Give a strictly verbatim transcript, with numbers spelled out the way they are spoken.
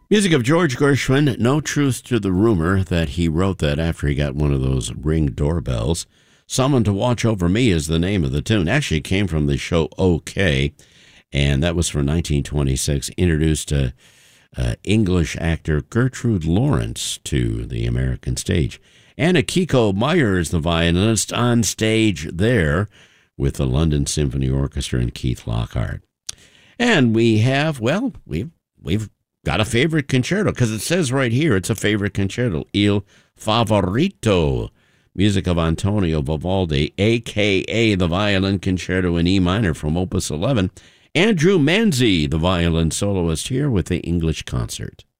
Music of George Gershwin. No truth to the rumor that he wrote that after he got one of those Ring doorbells. Someone to Watch Over Me is the name of the tune. Actually, it came from the show OK, and that was from nineteen twenty-six. Introduced uh, uh, English actor Gertrude Lawrence to the American stage. And Akiko Myers, the violinist, on stage there with the London Symphony Orchestra and Keith Lockhart. And we have, well, we've, we've got a favorite concerto, because it says right here it's a favorite concerto, Il Favorito, music of Antonio Vivaldi, a k a the Violin Concerto in E minor from Opus eleven. Andrew Manzi, the violin soloist, here with the English Concert.